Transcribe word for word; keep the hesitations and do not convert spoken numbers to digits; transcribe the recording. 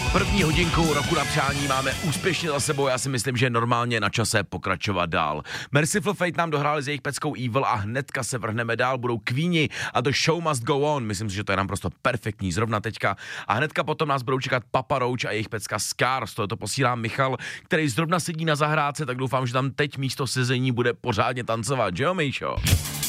První hodinku roku na přání máme úspěšně za sebou, já si myslím, že je normálně na čase pokračovat dál. Mercyful Fate nám dohráli s jejich peckou Evil a hnedka se vrhneme dál, budou Queeni a The Show Must Go On, myslím si, že to je nám prostě perfektní zrovna teďka. A hnedka potom nás budou čekat Papa Roach a jejich pecka Scars, to posílá Michal, který zrovna sedí na zahrádce, tak doufám, že tam teď místo sezení bude pořádně tancovat, že jo, Míšo?